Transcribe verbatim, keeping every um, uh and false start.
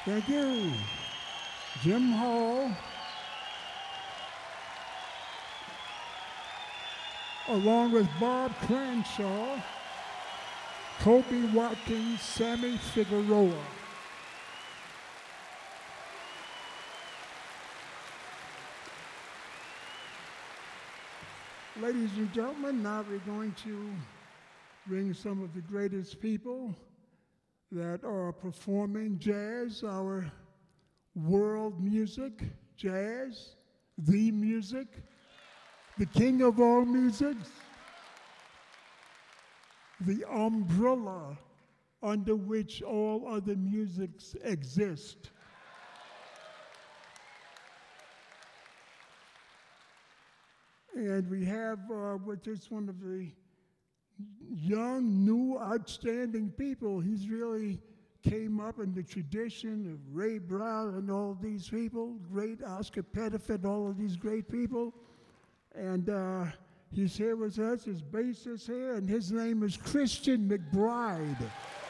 Thank you. Jim Hall, along with Bob Cranshaw, Kobe Watkins, Sammy Figueroa. Ladies and gentlemen, now we're going to bring some of the greatest people that are performing jazz, our world music, jazz, the music, the king of all musics, the umbrella under which all other musics exist. And we have uh, with us one of the young, new, outstanding people. He's really came up in the tradition of Ray Brown and all these people, great Oscar Pettiford, all of these great people. And uh, he's here with us, his bass is here, and his name is Christian McBride.